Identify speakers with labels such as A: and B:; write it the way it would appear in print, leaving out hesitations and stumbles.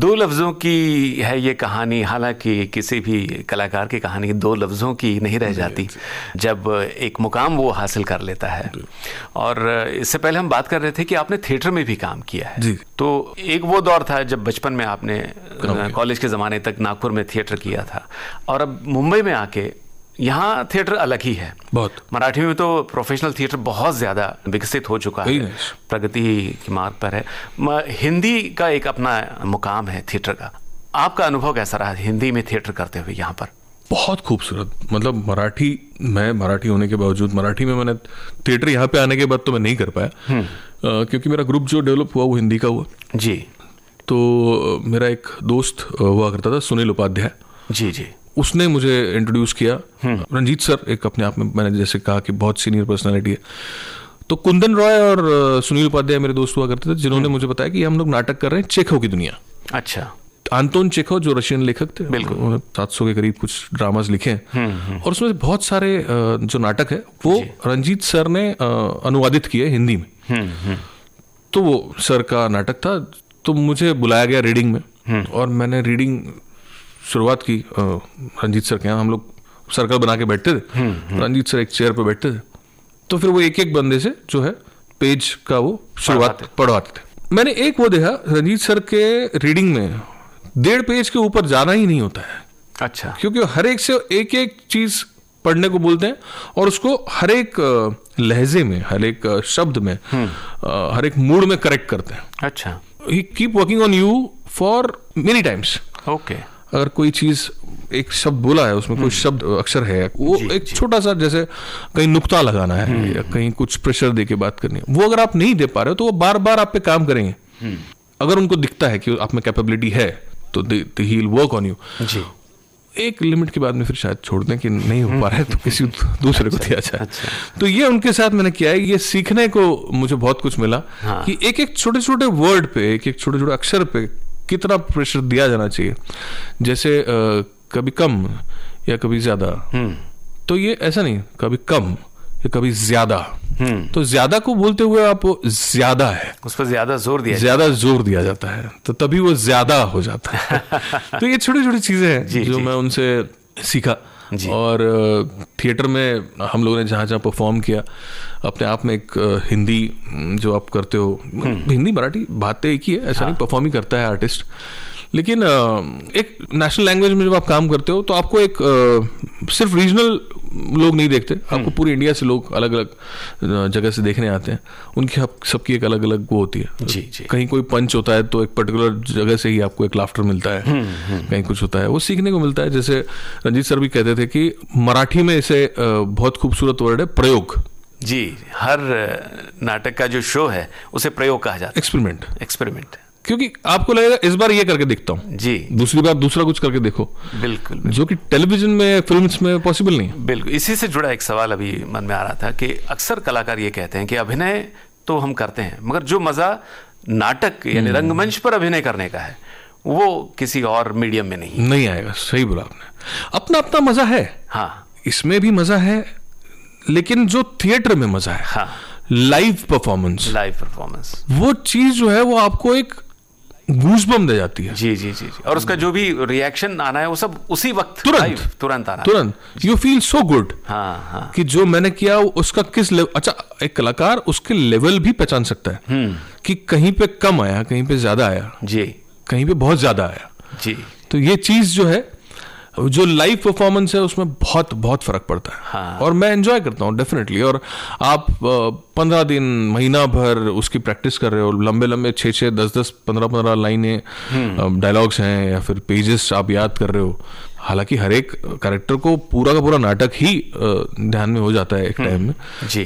A: दो लफ्ज़ों की है ये कहानी, हालांकि किसी भी कलाकार की कहानी दो लफ्ज़ों की नहीं रह जाती जब एक मुकाम वो हासिल कर लेता है। और इससे पहले हम बात कर रहे थे कि आपने थिएटर में भी काम किया है
B: जी।
A: तो एक वो दौर था जब बचपन में आपने कॉलेज के ज़माने तक नागपुर में थिएटर किया था, और अब मुंबई में आके यहाँ थिएटर अलग ही है
B: बहुत।
A: मराठी में तो प्रोफेशनल थिएटर बहुत ज़्यादा विकसित हो चुका है, प्रगति की मार्ग पर है। हिंदी का एक अपना मुकाम है थिएटर का। आपका अनुभव कैसा रहा हिंदी में थिएटर करते हुए यहाँ पर?
B: बहुत खूबसूरत। मतलब मैं मराठी होने के बावजूद मराठी में मैंने थिएटर यहाँ पे आने के बाद तो मैं नहीं कर पाया, क्योंकि मेरा ग्रुप जो डेवलप हुआ वो हिंदी का हुआ
A: जी।
B: तो मेरा एक दोस्त हुआ करता था सुनील उपाध्याय
A: जी जी,
B: उसने मुझे इंट्रोड्यूस किया। रंजीत सर एक अपने आप में, मैंने जैसे कहा कि बहुत सीनियर पर्सनालिटी है, तो कुंदन रॉय और सुनील उपाध्याय मेरे दोस्त हुआ करते थे जिन्होंने मुझे बताया कि हम लोग नाटक कर रहे हैं चेखव की दुनिया।
A: अच्छा।
B: आंतोन चेखव जो रशियन लेखक थे,
A: बिल्कुल,
B: उन्होंने 700 के करीब कुछ ड्रामास लिखे हैं और उसमें बहुत सारे जो नाटक है वो रंजीत सर ने अनुवादित किए हिंदी में। तो वो सर का नाटक था, तो मुझे बुलाया गया रीडिंग में और मैंने रीडिंग शुरुआत की रंजीत सर के यहाँ। हम लोग सर्कल बना के बैठते थे, रंजीत सर एक चेयर पे बैठते थे, तो फिर वो एक एक बंदे से जो है पेज का वो शुरुआत पढ़वाते थे। मैंने एक वो देखा रंजीत सर के रीडिंग में 1.5 पेज के ऊपर जाना ही नहीं होता है।
A: अच्छा।
B: क्योंकि हर एक से एक एक चीज पढ़ने को बोलते हैं और उसको हर एक लहजे में, हर एक शब्द में, हर एक मूड में करेक्ट करते हैं।
A: अच्छा।
B: ही keep working on you for many times.
A: Okay.
B: अगर कोई चीज एक शब्द बोला है, उसमें कोई शब्द अक्षर है, वो एक छोटा सा, जैसे कहीं नुक्ता लगाना है या कहीं कुछ प्रेशर दे के बात करनी है, वो अगर आप नहीं दे पा रहे हो तो वो बार बार आप पे काम करेंगे। अगर उनको दिखता है कि आप में कैपेबिलिटी है तो he will work on you. एक लिमिट के बाद में फिर शायद छोड़ दें कि नहीं हो पा रहा है तो किसी दूसरे को दिया जाए। तो ये उनके साथ मैंने किया है। ये सीखने को मुझे बहुत कुछ मिला कि एक एक छोटे छोटे वर्ड पे, एक एक छोटे छोटे अक्षर पे कितना प्रेशर दिया जाना चाहिए। जैसे कभी कम या कभी ज्यादा, तो ये ऐसा नहीं, कभी कम या कभी ज्यादा। तो ज्यादा को बोलते हुए आप ज्यादा है,
A: उस पर ज्यादा जोर
B: दिया जाता है, तो तभी वो ज्यादा हो जाता है। तो ये छोटी छोटी चीजें हैं जो मैं उनसे सीखा। और थिएटर में हम लोगों ने जहाँ जहाँ परफॉर्म किया, अपने आप में एक हिंदी जो आप करते हो, हिंदी मराठी बातें एक ही है, ऐसा नहीं परफॉर्म ही करता है आर्टिस्ट, लेकिन एक नेशनल लैंग्वेज में जब आप काम करते हो तो आपको एक सिर्फ रीजनल लोग नहीं देखते, आपको पूरी इंडिया से लोग अलग अलग जगह से देखने आते हैं। उनकी सबकी एक अलग अलग वो होती है।
A: जी जी।
B: कहीं कोई पंच होता है तो एक पर्टिकुलर जगह से ही आपको एक लाफ्टर मिलता है, कहीं कुछ होता है, वो सीखने को मिलता है। जैसे रंजीत सर भी कहते थे कि मराठी में इसे बहुत खूबसूरत वर्ड है प्रयोग।
A: जी, हर नाटक का जो शो है उसे प्रयोग कहा जाता है, एक्सपेरिमेंट।
B: क्योंकि आपको लगेगा इस बार ये करके दिखता हूँ जी, दूसरी बार दूसरा कुछ करके देखो।
A: बिल्कुल।
B: जो कि टेलीविजन में, फिल्म्स में पॉसिबल नहीं है।
A: बिल्कुल। इसी से जुड़ा एक सवाल अभी मन में आ रहा था कि अक्सर कलाकार ये कहते हैं कि अभिनय तो हम करते हैं, मगर जो मजा नाटक यानी रंगमंच पर अभिनय करने का है वो किसी और मीडियम में नहीं
B: आएगा। सही बोला आपने। अपना अपना मजा है, हाँ, इसमें भी मजा है, लेकिन जो थिएटर में मजा है, हाँ, लाइव परफॉर्मेंस, वो चीज जो है वो आपको एक गूज़बम्प दे जाती है।
A: जी जी जी। और उसका जो भी रिएक्शन आना है वो सब उसी वक्त तुरंत आना,
B: तुरंत यू फील सो गुड।
A: हाँ हाँ।
B: कि जो मैंने किया उसका किस लेवल, अच्छा एक कलाकार उसके लेवल भी पहचान सकता है कि कहीं पे कम आया, कहीं पे ज्यादा आया जी, कहीं पे बहुत ज्यादा आया जी। तो ये चीज जो है, जो लाइव परफॉर्मेंस है उसमें बहुत बहुत फर्क पड़ता है। हाँ। और मैं एंजॉय करता हूँ डेफिनेटली। और आप 15 दिन, महीना भर उसकी प्रैक्टिस कर रहे हो, लंबे लंबे 6-6, 10-10, 15-15 लाइनें, डायलॉग्स हैं या फिर पेजेस आप याद कर रहे हो। हालांकि हर एक कैरेक्टर को पूरा का पूरा नाटक ही ध्यान में हो जाता है एक टाइम में जी।